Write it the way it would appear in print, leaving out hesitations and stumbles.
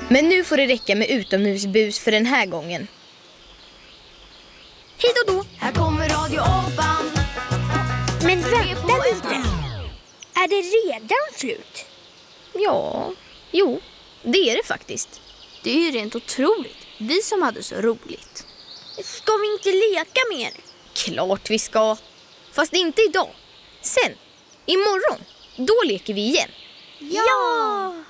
Men nu får det räcka med utomhusbus för den här gången. Hej då. Här kommer Radio Apan. Men vänta lite. Är det redan slut? Ja, jo, det är det faktiskt. Det är ju rent otroligt. Vi som hade så roligt. Ska vi inte leka mer? Klart vi ska. Fast inte idag. Sen, imorgon, då leker vi igen. Ja!